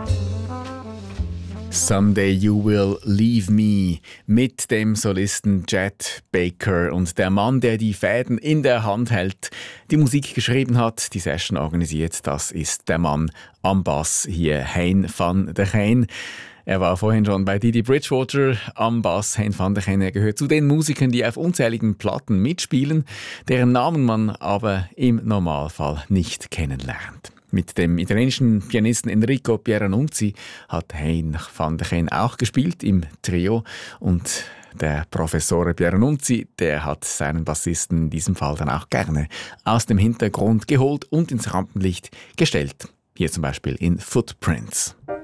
Someday You Will Leave Me mit dem Solisten Chet Baker und der Mann, der die Fäden in der Hand hält, die Musik geschrieben hat, die Session organisiert, das ist der Mann am Bass hier, Hein van der Chijn. Er war vorhin schon bei Didi Bridgewater am Bass. Hein van der Chijn, er gehört zu den Musikern, die auf unzähligen Platten mitspielen, deren Namen man aber im Normalfall nicht kennenlernt. Mit dem italienischen Pianisten Enrico Pieranunzi hat Hein van der Chijn auch gespielt im Trio und der Professore Pieranunzi, der hat seinen Bassisten in diesem Fall dann auch gerne aus dem Hintergrund geholt und ins Rampenlicht gestellt. Hier zum Beispiel in Footprints.